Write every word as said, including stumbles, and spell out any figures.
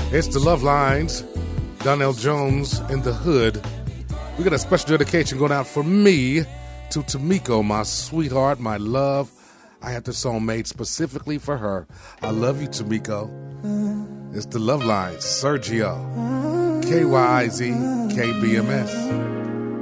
It's the Love Lines. Donnell Jones in the Hood. We got a special dedication going out for me to Tamiko, my sweetheart, my love. I had this song made specifically for her. I love you, Tamiko. It's the Love Lines. Sergio. K Y Z K B M S.